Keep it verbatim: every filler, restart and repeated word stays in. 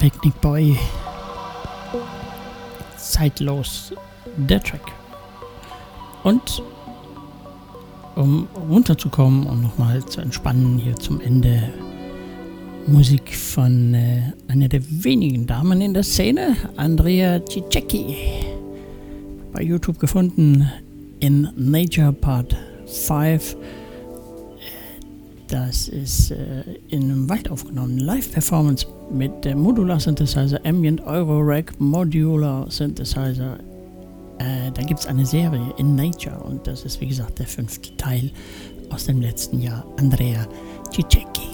Picnic Boy. Zeitlos der Track. Und um runterzukommen und nochmal zu entspannen, hier zum Ende Musik von äh, einer der wenigen Damen in der Szene, Andrea Cicecchi. Bei YouTube gefunden, in Nature Part fünf. Das ist äh, in einem Wald aufgenommen. Live-Performance mit dem Modular Synthesizer, Ambient Eurorack Modular Synthesizer. Äh, da gibt es eine Serie in Nature und das ist wie gesagt der fünfte Teil aus dem letzten Jahr. Andrea Cicecchi.